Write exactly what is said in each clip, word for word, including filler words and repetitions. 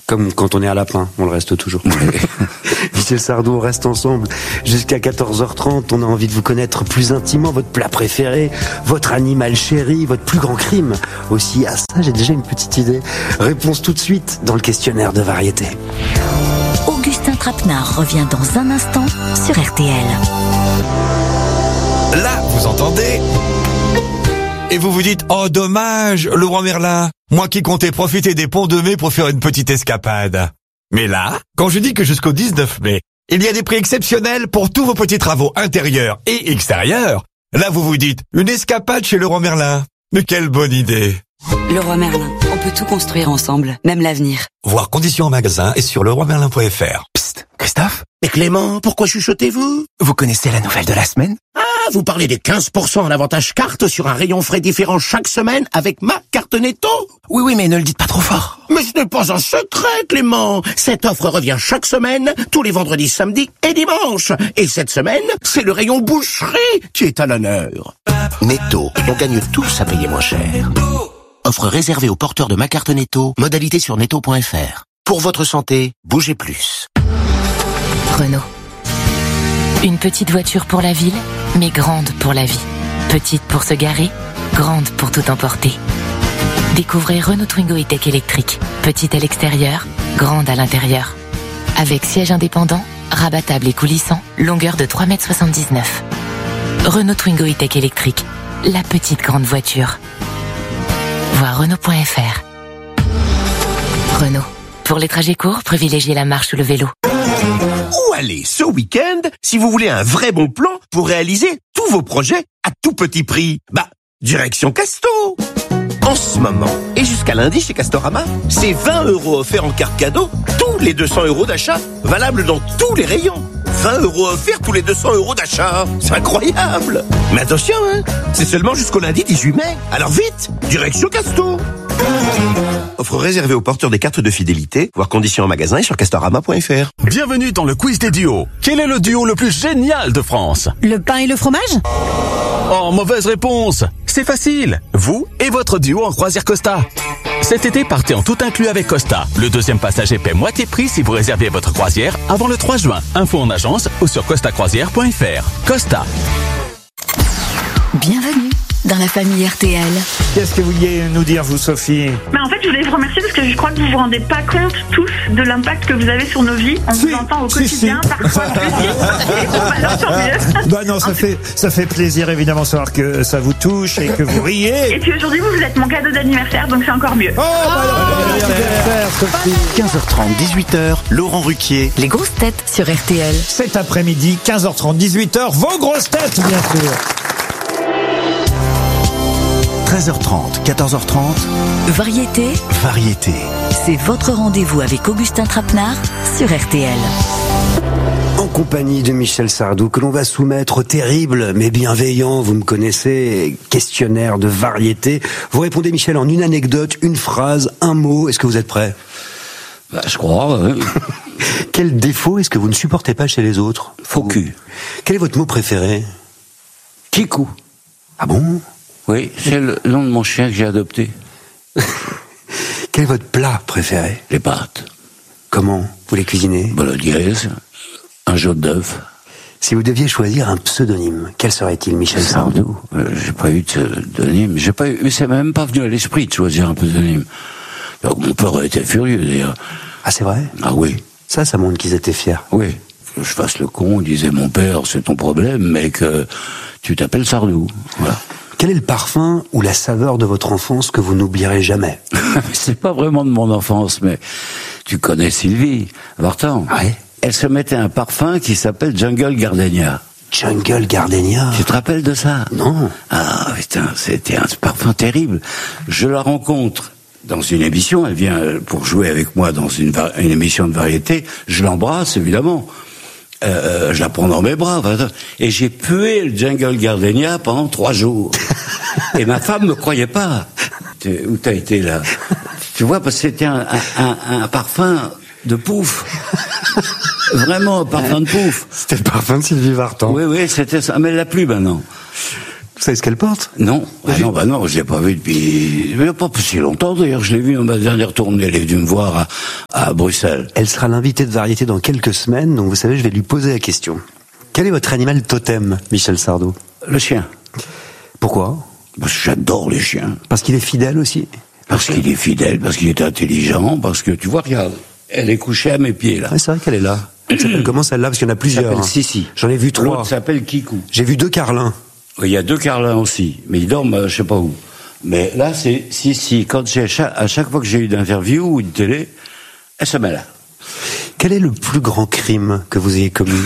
Comme quand on est à lapin, on le reste toujours. Michel Sardou, on reste ensemble jusqu'à quatorze heures trente. On a envie de vous connaître plus intimement, votre plat préféré, votre animal chéri, votre plus grand crime. Aussi, à ça, j'ai déjà une petite idée. Réponse tout de suite dans le questionnaire de variété. Augustin Trapenard revient dans un instant sur R T L. Là, vous entendez ? Et vous vous dites, oh dommage, Laurent Merlin, moi qui comptais profiter des ponts de mai pour faire une petite escapade. Mais là, quand je dis que jusqu'au dix-neuf mai, il y a des prix exceptionnels pour tous vos petits travaux intérieurs et extérieurs, là vous vous dites, une escapade chez Laurent Merlin. Mais quelle bonne idée. Leroy Merlin, on peut tout construire ensemble, même l'avenir. Voir conditions en magasin et sur leroy merlin point f r. Psst, Christophe? Mais Clément, pourquoi chuchotez-vous? Vous connaissez la nouvelle de la semaine? Ah, vous parlez des quinze pour cent en avantage carte sur un rayon frais différent chaque semaine avec ma carte Netto? Oui, oui, mais ne le dites pas trop fort. Mais ce n'est pas un secret, Clément. Cette offre revient chaque semaine, tous les vendredis, samedis et dimanches. Et cette semaine, c'est le rayon boucherie qui est à l'honneur. Netto, on gagne tous à payer moins cher. Offre réservée aux porteurs de ma carte Netto, modalité sur netto point f r. Pour votre santé, bougez plus. Renault. Une petite voiture pour la ville, mais grande pour la vie. Petite pour se garer, grande pour tout emporter. Découvrez Renault Twingo E-Tech électrique. Petite à l'extérieur, grande à l'intérieur. Avec siège indépendant, rabattable et coulissant, longueur de trois mètres soixante-dix-neuf. Renault Twingo E-Tech électrique. La petite grande voiture. Voir Renault point f r. Renault. Pour les trajets courts, privilégiez la marche ou le vélo. Où aller ce week-end si vous voulez un vrai bon plan pour réaliser tous vos projets à tout petit prix? Bah, direction Casto. En ce moment, et jusqu'à lundi chez Castorama, c'est vingt euros offerts en carte cadeau tous les deux cents euros d'achat, valable dans tous les rayons. vingt euros offerts tous les deux cents euros d'achat. C'est incroyable. Mais attention, hein, c'est seulement jusqu'au lundi dix-huit mai. Alors vite, direction Casto. Offre réservée aux porteurs des cartes de fidélité, voir conditions en magasin et sur castorama point f r. Bienvenue dans le quiz des duos. Quel est le duo le plus génial de France? Le pain et le fromage? Oh, mauvaise réponse. C'est facile. Vous et votre duo en croisière Costa. Cet été, partez en tout inclus avec Costa. Le deuxième passager paie moitié prix si vous réservez votre croisière avant le trois juin. Info en agence ou sur costa croisière point f r. Costa. Bienvenue dans la famille R T L. Qu'est-ce que vous vouliez nous dire, vous, Sophie? Mais en fait, je voulais vous remercier parce que je crois que vous vous rendez pas compte tous de l'impact que vous avez sur nos vies. On si, vous entend au si, quotidien, si. Parfois. Et bon, alors, tant mieux. Bah non, ça fait, ça fait plaisir évidemment de savoir que ça vous touche et que vous riez. Et puis aujourd'hui, vous êtes mon cadeau d'anniversaire, donc c'est encore mieux. Oh, bah alors, bon anniversaire, Sophie. quinze heures trente, dix-huit heures, Laurent Ruquier. Les grosses têtes sur R T L. Cet après-midi, quinze heures trente, dix-huit heures, vos grosses têtes, bien sûr. treize heures trente, quatorze heures trente. Variété. Variété. C'est votre rendez-vous avec Augustin Trapenard sur R T L. En compagnie de Michel Sardou, que l'on va soumettre au terrible mais bienveillant, vous me connaissez, questionnaire de variété. Vous répondez, Michel, en une anecdote, une phrase, un mot. Est-ce que vous êtes prêt? Bah, je crois, oui. Quel défaut est-ce que vous ne supportez pas chez les autres? Faux cul. Quel est votre mot préféré? Kikou. Ah bon? Oui, c'est le nom de mon chien que j'ai adopté. Quel est votre plat préféré? Les pâtes. Comment vous les cuisinez? Bolognaise, un jaune d'œuf. Si vous deviez choisir un pseudonyme, quel serait-il, Michel Sardou? euh, J'ai pas eu de pseudonyme. J'ai pas eu, mais c'est même pas venu à l'esprit de choisir un pseudonyme. Donc, mon père était furieux, d'ailleurs. Ah, c'est vrai? Ah oui. Ça, ça montre qu'ils étaient fiers. Oui. Que je fasse le con, il disait, mon père, c'est ton problème, mais que tu t'appelles Sardou. Voilà. Quel est le parfum ou la saveur de votre enfance que vous n'oublierez jamais? C'est pas vraiment de mon enfance, mais tu connais Sylvie Vartan. Ouais. Elle se mettait un parfum qui s'appelle Jungle Gardenia. Jungle Gardenia. Tu te rappelles de ça? Non. Ah putain, c'était un parfum terrible. Je la rencontre dans une émission, elle vient pour jouer avec moi dans une, une émission de variété. Je l'embrasse, évidemment. Euh, je la prends dans mes bras, et j'ai pué le Jungle Gardenia pendant trois jours. Et ma femme me croyait pas. Où t'as été là? Tu vois, parce que c'était un, un, un, un parfum de pouf. Vraiment un parfum de pouf. C'était le parfum de Sylvie Vartan. Oui, oui, c'était ça. Mais elle l'a plus maintenant. Vous savez ce qu'elle porte? Non, ah non, bah non, je l'ai pas vue depuis, mais pas si longtemps d'ailleurs. Je l'ai vue dans ma dernière tournée. Elle est venue me voir à, à Bruxelles. Elle sera l'invitée de Variété dans quelques semaines, donc vous savez, je vais lui poser la question. Quel est votre animal totem, Michel Sardou? Le chien. Pourquoi? Parce que j'adore les chiens. Parce qu'il est fidèle aussi? Parce qu'il est fidèle, parce qu'il est intelligent, parce que, tu vois, regarde, elle est couchée à mes pieds, là. Ouais, c'est vrai qu'elle est là. Elle s'appelle comment celle-là? Parce qu'il y en a plusieurs. Elle s'appelle hein. Sissi. J'en ai vu trois. L'autre s'appelle Kikou. J'ai vu deux carlins. Il y a deux carlins aussi, mais ils dorment, euh, je sais pas où. Mais là, c'est Sissi. Quand j'ai, à chaque fois que j'ai eu d'interview ou une télé, elle se met là. Quel est le plus grand crime que vous ayez commis?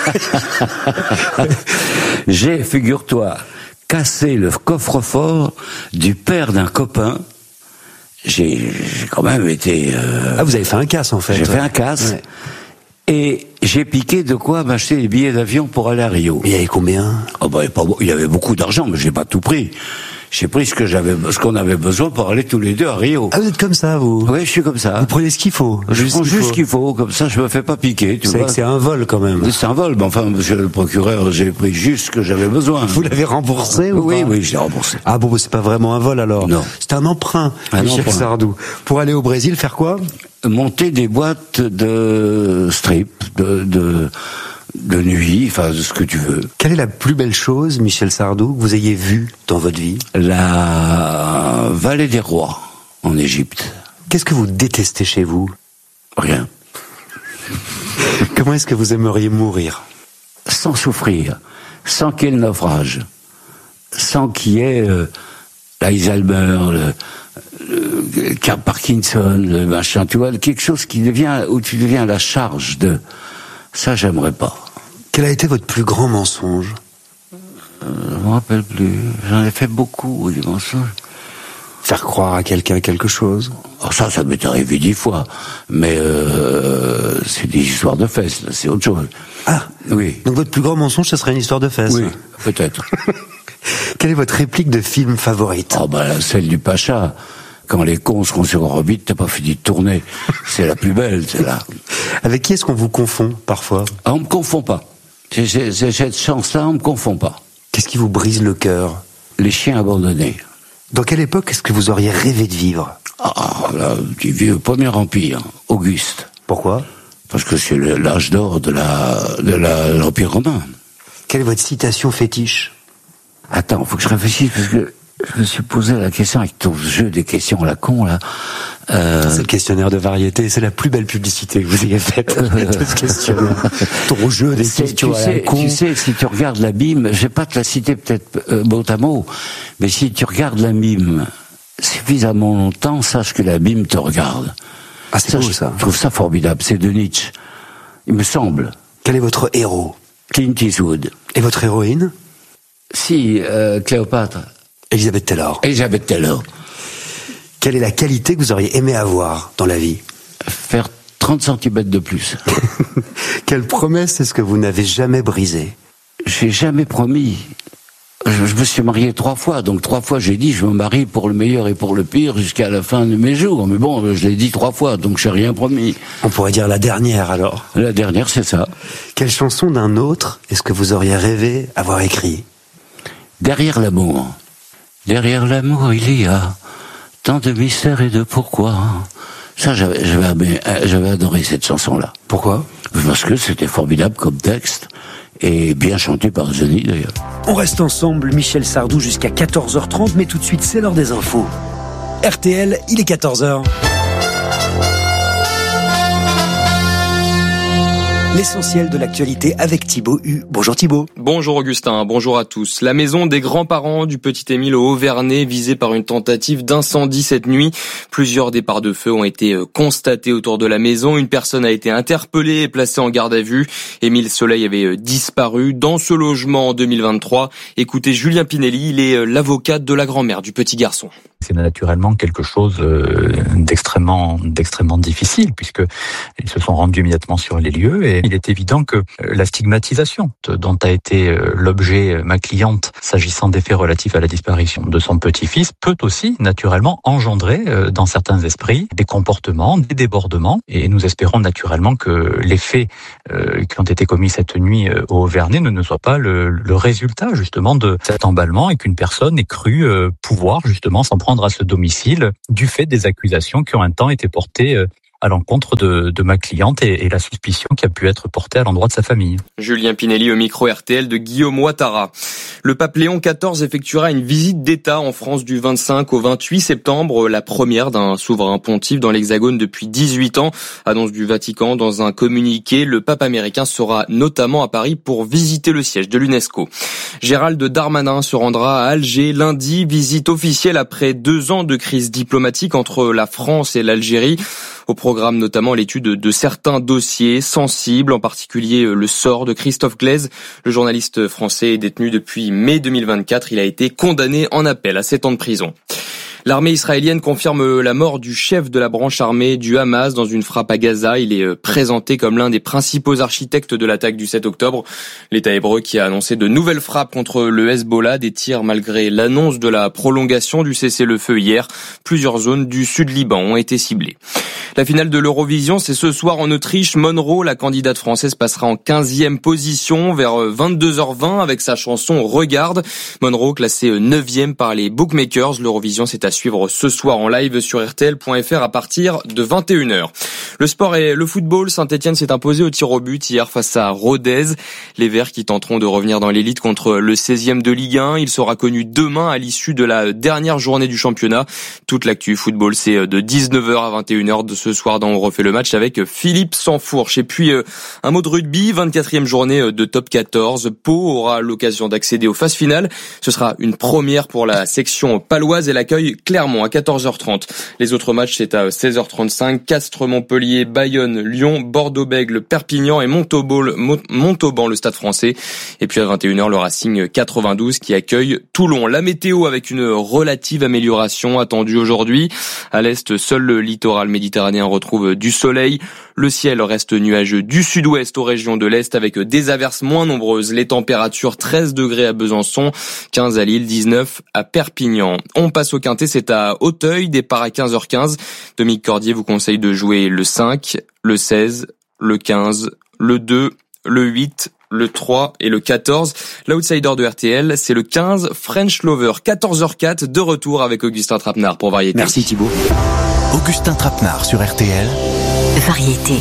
J'ai, figure-toi, cassé le coffre-fort du père d'un copain. J'ai, j'ai quand même été... Euh, ah, vous avez fait un casse, en fait. J'ai fait un casse. Ouais. Et j'ai piqué de quoi m'acheter des billets d'avion pour aller à Rio. Il y avait combien? Oh bah, il y avait beaucoup d'argent, mais j'ai pas tout pris. J'ai pris ce que j'avais, ce qu'on avait besoin pour aller tous les deux à Rio. Ah, vous êtes comme ça, vous? Oui, je suis comme ça. Vous prenez ce qu'il faut. Je prends juste ce qu'il faut, comme ça, je me fais pas piquer, tu vois. C'est que c'est un vol, quand même. C'est un vol, mais enfin, monsieur le procureur, j'ai pris juste ce que j'avais besoin. Vous l'avez remboursé ou Oui, pas? oui, je l'ai remboursé. Ah bon, c'est pas vraiment un vol, alors? Non. C'est un emprunt, un Michel emprunt. Sardou. Pour aller au Brésil, faire quoi? Monter des boîtes de strip, de, de, de nuit, enfin, ce que tu veux. Quelle est la plus belle chose, Michel Sardou, que vous ayez vue dans votre vie? La vallée des rois, en Égypte. Qu'est-ce que vous détestez chez vous? Rien. Comment est-ce que vous aimeriez mourir? Sans souffrir, sans qu'il y ait le naufrage, sans qu'il y ait euh, l'Alzheimer, le, le, le Parkinson, le machin, tu vois, quelque chose qui devient, où tu deviens la charge de... Ça, j'aimerais pas. Quel a été votre plus grand mensonge? euh, Je me rappelle plus. J'en ai fait beaucoup, des mensonges. Faire croire à quelqu'un quelque chose? Oh, ça, ça m'est arrivé dix fois. Mais euh, c'est des histoires de fesses, là, c'est autre chose. Ah, oui. Donc votre plus grand mensonge, ce serait une histoire de fesses? Oui, peut-être. Quelle est votre réplique de film favorite? Oh, bah, celle du Pacha. Quand les cons seront sur orbite, t'as pas fini de tourner. C'est la plus belle, celle-là. Avec qui est-ce qu'on vous confond, parfois? Ah, on me confond pas. J'ai, j'ai, j'ai cette chance-là, on me confond pas. Qu'est-ce qui vous brise le cœur? Les chiens abandonnés. Dans quelle époque est-ce que vous auriez rêvé de vivre? Ah, là, tu vis au Premier Empire, Auguste. Pourquoi? Parce que c'est le, l'âge d'or de la, de la, l'Empire romain. Quelle est votre citation fétiche? Attends, faut que je réfléchisse, parce que je me suis posé la question avec ton jeu des questions à la con, là. Euh... C'est le questionnaire de variété, c'est la plus belle publicité que vous ayez faite de ce questionnaire. Ton jeu des c'est, questions tu à sais, la con. Tu sais, si tu regardes la mime, je vais pas te la citer peut-être euh, mot à mot, mais si tu regardes la mime suffisamment longtemps, sache que la mime te regarde. Ah, c'est beau, ça. Je trouve ça formidable, c'est de Nietzsche. Il me semble. Quel est votre héros? Clint Eastwood. Et votre héroïne? Si, euh, Cléopâtre. Elisabeth Taylor. Elisabeth Taylor. Quelle est la qualité que vous auriez aimé avoir dans la vie? Faire trente centimètres de plus. Quelle promesse est-ce que vous n'avez jamais brisée? J'ai jamais promis. Je, je me suis marié trois fois, donc trois fois j'ai dit je me marie pour le meilleur et pour le pire jusqu'à la fin de mes jours. Mais bon, je l'ai dit trois fois, donc j'ai rien promis. On pourrait dire la dernière alors. La dernière, c'est ça. Quelle chanson d'un autre est-ce que vous auriez rêvé avoir écrit? Derrière l'amour. Derrière l'amour, il y a tant de mystères et de pourquoi. Ça, j'avais, j'avais, j'avais adoré cette chanson-là. Pourquoi? Parce que c'était formidable comme texte, et bien chanté par Johnny d'ailleurs. On reste ensemble, Michel Sardou, jusqu'à quatorze heures trente, mais tout de suite, c'est l'heure des infos. R T L, il est quatorze heures. L'essentiel de l'actualité avec Thibaut Hu. Bonjour Thibaut. Bonjour Augustin, bonjour à tous. La maison des grands-parents du petit Émile au Haut-Vernay visée par une tentative d'incendie cette nuit. Plusieurs départs de feu ont été constatés autour de la maison. Une personne a été interpellée et placée en garde à vue. Émile Soleil avait disparu dans ce logement en deux mille vingt-trois. Écoutez Julien Pinelli, il est l'avocat de la grand-mère du petit garçon. C'est naturellement quelque chose euh, d'extrêmement, d'extrêmement difficile puisque ils se sont rendus immédiatement sur les lieux et il est évident que la stigmatisation dont a été l'objet ma cliente s'agissant des faits relatifs à la disparition de son petit-fils peut aussi naturellement engendrer dans certains esprits des comportements, des débordements et nous espérons naturellement que les faits euh, qui ont été commis cette nuit au Haut-Vernay ne, ne soient pas le, le résultat justement de cet emballement et qu'une personne ait cru euh, pouvoir justement s'en prendre à ce domicile du fait des accusations qui ont un temps été portées euh, à l'encontre de, de ma cliente et, et la suspicion qui a pu être portée à l'endroit de sa famille. Julien Pinelli au micro R T L de Guillaume Ouattara. Le pape Léon quatorze effectuera une visite d'État en France du vingt-cinq au vingt-huit septembre, la première d'un souverain pontife dans l'Hexagone depuis dix-huit ans. Annonce du Vatican dans un communiqué. Le pape américain sera notamment à Paris pour visiter le siège de l'UNESCO. Gérald Darmanin se rendra à Alger lundi, visite officielle après deux ans de crise diplomatique entre la France et l'Algérie. Au programme notamment l'étude de certains dossiers sensibles, en particulier le sort de Christophe Glaise. Le journaliste français est détenu depuis mai deux mille vingt-quatre. Il a été condamné en appel à sept ans de prison. L'armée israélienne confirme la mort du chef de la branche armée du Hamas dans une frappe à Gaza. Il est présenté comme l'un des principaux architectes de l'attaque du sept octobre. L'État hébreu qui a annoncé de nouvelles frappes contre le Hezbollah, des tirs malgré l'annonce de la prolongation du cessez-le-feu hier. Plusieurs zones du sud Liban ont été ciblées. La finale de l'Eurovision, c'est ce soir en Autriche. Monroe, la candidate française, passera en quinzième position vers vingt-deux heures vingt avec sa chanson Regarde. Monroe, classée neuvième par les bookmakers. L'Eurovision, c'est à suivre ce soir en live sur R T L point F R à partir de vingt et une heures. Le sport et le football, Saint-Etienne s'est imposé au tir au but hier face à Rodez. Les Verts qui tenteront de revenir dans l'élite contre le seizième de Ligue un. Il sera connu demain à l'issue de la dernière journée du championnat. Toute l'actu football, c'est de dix-neuf heures à vingt et une heures de ce soir dans On refait le match avec Philippe Sansfourche. Et puis euh, un mot de rugby, vingt-quatrième journée de top quatorze. Pau aura l'occasion d'accéder aux phases finales. Ce sera une première pour la section paloise et l'accueil Clermont à quatorze heures trente. Les autres matchs, c'est à seize heures trente-cinq. Castres, Montpellier, Bayonne, Lyon, Bordeaux-Bègles, Perpignan et Montauban, Montauban, le Stade français. Et puis à vingt et une heures, le Racing quatre-vingt-douze qui accueille Toulon. La météo avec une relative amélioration attendue aujourd'hui. À l'est, seul le littoral méditerranéen retrouve du soleil. Le ciel reste nuageux du sud-ouest aux régions de l'est avec des averses moins nombreuses. Les températures treize degrés à Besançon, quinze à Lille, dix-neuf à Perpignan. On passe au quintet, c'est à Auteuil, départ à quinze heures quinze. Dominique Cordier vous conseille de jouer le cinq, le seize, le quinze, le deux, le huit, le trois et le quatorze. L'outsider de R T L, c'est le quinze, French Lover. quatorze heures quatre, de retour avec Augustin Trapenard pour Variété. Merci Thibaut. Augustin Trapenard sur R T L. Variété.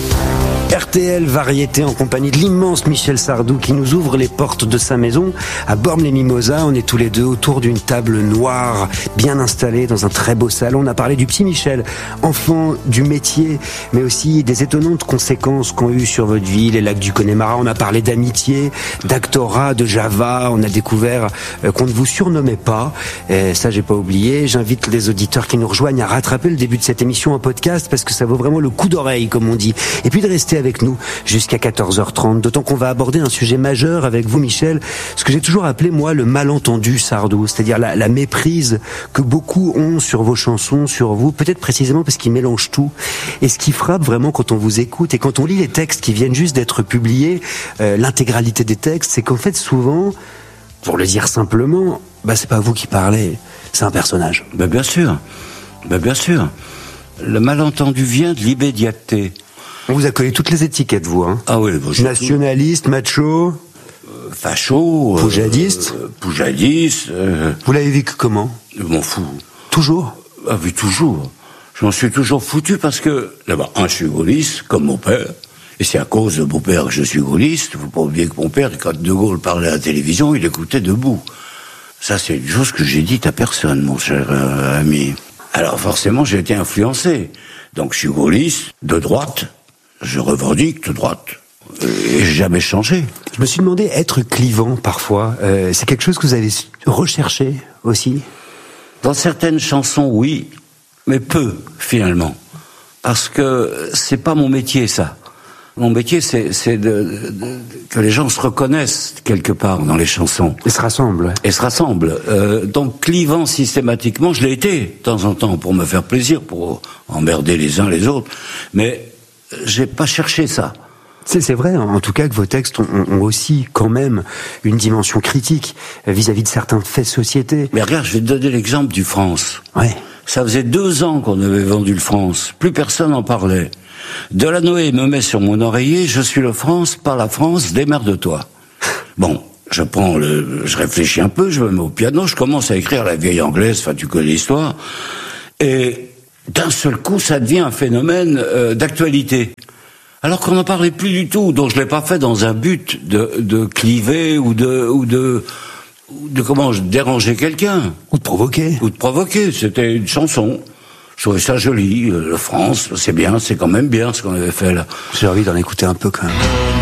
R T L Variété en compagnie de l'immense Michel Sardou qui nous ouvre les portes de sa maison à Bormes-les-Mimosas. On est tous les deux autour d'une table noire, bien installée dans un très beau salon. On a parlé du petit Michel, enfant du métier, mais aussi des étonnantes conséquences qu'ont eu sur votre vie les lacs du Connemara. On a parlé d'amitié, d'actorat, de Java. On a découvert qu'on ne vous surnommait pas. Et ça, j'ai pas oublié. J'invite les auditeurs qui nous rejoignent à rattraper le début de cette émission en podcast parce que ça vaut vraiment le coup d'oreille, comme on dit. Et puis de rester avec nous jusqu'à quatorze heures trente, d'autant qu'on va aborder un sujet majeur avec vous, Michel, ce que j'ai toujours appelé, moi, le malentendu Sardou, c'est-à-dire la, la méprise que beaucoup ont sur vos chansons, sur vous, peut-être précisément parce qu'ils mélangent tout. Et ce qui frappe vraiment quand on vous écoute et quand on lit les textes qui viennent juste d'être publiés, euh, l'intégralité des textes, c'est qu'en fait, souvent, pour le dire simplement, bah, c'est pas vous qui parlez, c'est un personnage. Ben bien sûr, ben bien sûr. Le malentendu vient de l'immédiateté. On vous a collé toutes les étiquettes, vous, hein. Ah oui, bon, nationaliste, macho, euh, facho, poujadiste, euh, poujadiste. Euh, vous l'avez vécu comment? Je m'en fous. Toujours? Ah oui, toujours. Je m'en suis toujours foutu parce que, d'abord, un, je suis gaulliste, comme mon père. Et c'est à cause de mon père que je suis gaulliste. Faut pas oublier que mon père, quand De Gaulle parlait à la télévision, il écoutait debout. Ça, c'est une chose que j'ai dite à personne, mon cher euh, ami. Alors, forcément, j'ai été influencé. Donc, je suis gaulliste, de droite. Je revendique de droite. Et j'ai jamais changé. Je me suis demandé, être clivant, parfois, euh, c'est quelque chose que vous avez recherché aussi? Dans certaines chansons, oui, mais peu, finalement. Parce que c'est pas mon métier, ça. mon métier, c'est, c'est de, de, de, que les gens se reconnaissent quelque part dans les chansons. Et se rassemblent. Ouais. Et se rassemblent. Euh, donc, clivant systématiquement, je l'ai été, de temps en temps, pour me faire plaisir, pour emmerder les uns les autres. Mais j'ai pas cherché ça. C'est, c'est vrai, en tout cas, que vos textes ont, ont aussi, quand même, une dimension critique vis-à-vis de certains faits de société. Mais regarde, je vais te donner l'exemple du France. Ouais. Ça faisait deux ans qu'on avait vendu le France. Plus personne n'en parlait. Delanoë me met sur mon oreiller, je suis le France, pas la France, démerde-toi. Bon, je prends le, je réfléchis un peu, je me mets au piano, je commence à écrire la vieille anglaise, enfin tu connais l'histoire, et d'un seul coup ça devient un phénomène euh, d'actualité. Alors qu'on n'en parlait plus du tout, donc je l'ai pas fait dans un but de, de cliver ou de, ou de, ou de comment, déranger quelqu'un. Ou de provoquer. Ou de provoquer, c'était une chanson. Je trouvais ça joli, le France, c'est bien, c'est quand même bien ce qu'on avait fait là. J'ai envie d'en écouter un peu quand même.